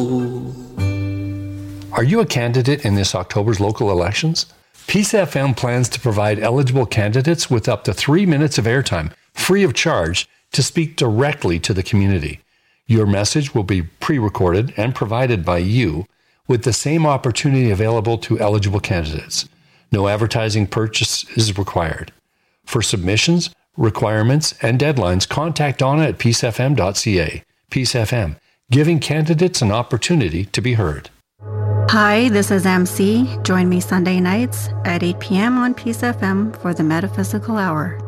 Are you a candidate in this October's local elections? Peace FM plans to provide eligible candidates with up to 3 minutes of airtime, free of charge, to speak directly to the community. Your message will be pre-recorded and provided by you, with the same opportunity available to eligible candidates. No advertising purchase is required. For submissions, requirements, and deadlines, contact Donna at peacefm.ca. Peace FM, giving candidates an opportunity to be heard. Hi, this is MC. Join me Sunday nights at 8 p.m. on Peace FM for the Metaphysical Hour.